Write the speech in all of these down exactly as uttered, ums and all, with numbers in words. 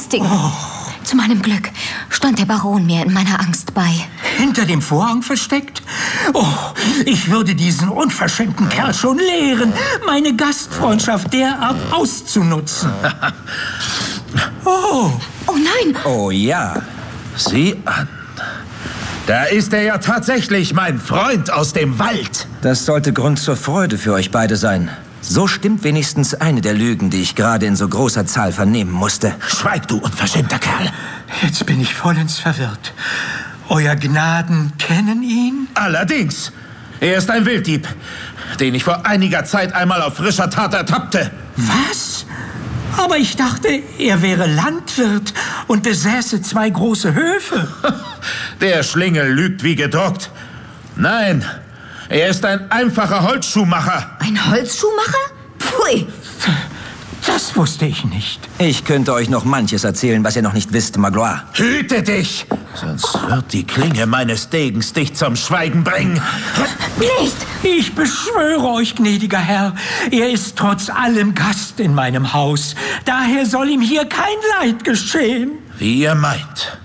belästigen. Oh. Zu meinem Glück stand der Baron mir in meiner Angst bei. Hinter dem Vorhang versteckt? Oh, ich würde diesen unverschämten Kerl schon lehren, meine Gastfreundschaft derart auszunutzen. Oh. Oh nein! Oh ja, sieh an. Da ist er ja tatsächlich, mein Freund aus dem Wald. Das sollte Grund zur Freude für euch beide sein. So stimmt wenigstens eine der Lügen, die ich gerade in so großer Zahl vernehmen musste. Schweig, du unverschämter Kerl. Jetzt bin ich vollends verwirrt. Euer Gnaden kennen ihn? Allerdings. Er ist ein Wilddieb, den ich vor einiger Zeit einmal auf frischer Tat ertappte. Was? Aber ich dachte, er wäre Landwirt und besäße zwei große Höfe. Der Schlingel lügt wie gedruckt. Nein, er ist ein einfacher Holzschuhmacher. Ein Holzschuhmacher? Pfui! Das wusste ich nicht. Ich könnte euch noch manches erzählen, was ihr noch nicht wisst, Magloire. Hüte dich! Sonst wird die Klinge meines Degens dich zum Schweigen bringen. Nicht! Ich beschwöre euch, gnädiger Herr, er ist trotz allem Gast in meinem Haus. Daher soll ihm hier kein Leid geschehen. Wie ihr meint.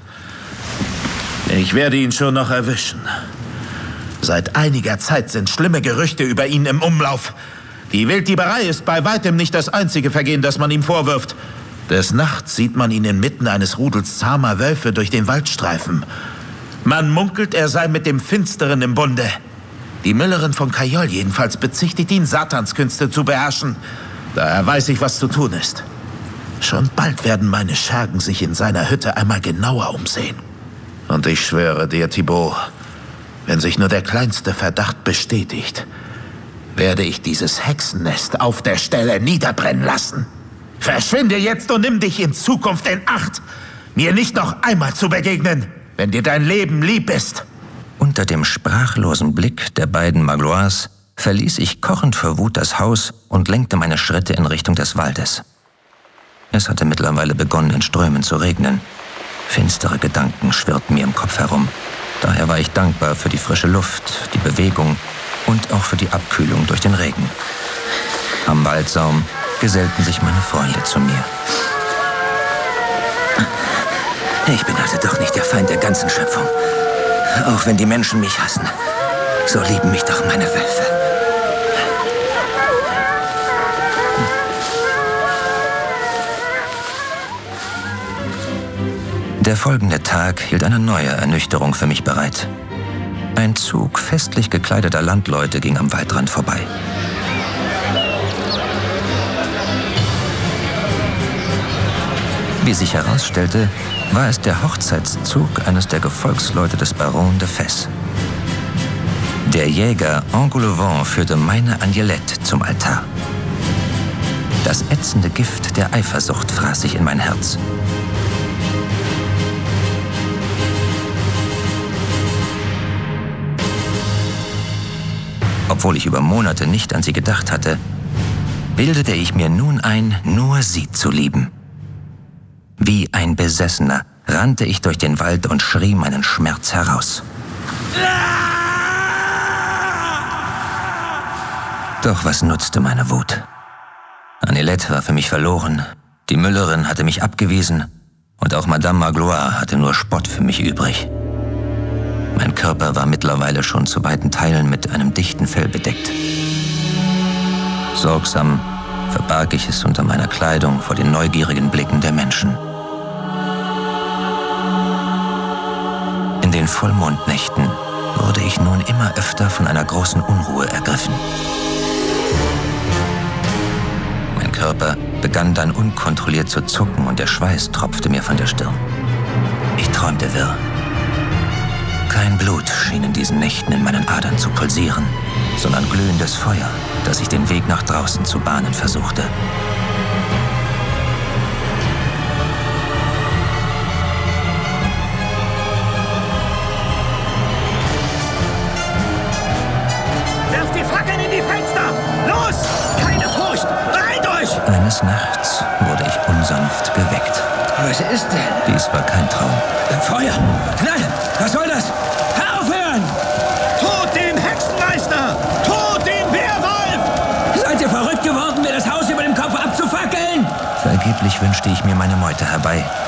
Ich werde ihn schon noch erwischen. Seit einiger Zeit sind schlimme Gerüchte über ihn im Umlauf. Die Wilddieberei ist bei weitem nicht das einzige Vergehen, das man ihm vorwirft. Des Nachts sieht man ihn inmitten eines Rudels zahmer Wölfe durch den Wald streifen. Man munkelt, er sei mit dem Finsteren im Bunde. Die Müllerin von Caillol jedenfalls bezichtigt ihn, Satanskünste zu beherrschen. Daher weiß ich, was zu tun ist. Schon bald werden meine Schergen sich in seiner Hütte einmal genauer umsehen. Und ich schwöre dir, Thibaut, wenn sich nur der kleinste Verdacht bestätigt, werde ich dieses Hexennest auf der Stelle niederbrennen lassen. Verschwinde jetzt und nimm dich in Zukunft in Acht, mir nicht noch einmal zu begegnen, wenn dir dein Leben lieb ist. Unter dem sprachlosen Blick der beiden Magloires verließ ich kochend vor Wut das Haus und lenkte meine Schritte in Richtung des Waldes. Es hatte mittlerweile begonnen, in Strömen zu regnen. Finstere Gedanken schwirrten mir im Kopf herum. Daher war ich dankbar für die frische Luft, die Bewegung und auch für die Abkühlung durch den Regen. Am Waldsaum gesellten sich meine Freunde zu mir. Ich bin also doch nicht der Feind der ganzen Schöpfung. Auch wenn die Menschen mich hassen, so lieben mich doch meine Wölfe. Der folgende Tag hielt eine neue Ernüchterung für mich bereit. Ein Zug festlich gekleideter Landleute ging am Waldrand vorbei. Wie sich herausstellte, war es der Hochzeitszug eines der Gefolgsleute des Baron de Fes. Der Jäger Engoulevent führte meine Agnelette zum Altar. Das ätzende Gift der Eifersucht fraß sich in mein Herz. Obwohl ich über Monate nicht an sie gedacht hatte, bildete ich mir nun ein, nur sie zu lieben. Wie ein Besessener rannte ich durch den Wald und schrie meinen Schmerz heraus. Doch was nutzte meine Wut? Agnelette war für mich verloren, die Müllerin hatte mich abgewiesen und auch Madame Magloire hatte nur Spott für mich übrig. Mein Körper war mittlerweile schon zu weiten Teilen mit einem dichten Fell bedeckt. Sorgsam verbarg ich es unter meiner Kleidung vor den neugierigen Blicken der Menschen. In den Vollmondnächten wurde ich nun immer öfter von einer großen Unruhe ergriffen. Mein Körper begann dann unkontrolliert zu zucken und der Schweiß tropfte mir von der Stirn. Ich träumte wirr. Kein Blut schien in diesen Nächten in meinen Adern zu pulsieren, sondern glühendes Feuer, das sich den Weg nach draußen zu bahnen versuchte. Werft die Fackeln in die Fenster! Los! Keine Furcht! Rein durch! Eines Nachts wurde ich unsanft geweckt. Was ist denn? Dies war kein Traum. Feuer! Knall! Was soll das? Aufhören! Tod dem Hexenmeister! Tod dem Werwolf! Seid ihr verrückt geworden, mir das Haus über dem Kopf abzufackeln? Vergeblich wünschte ich mir meine Meute herbei.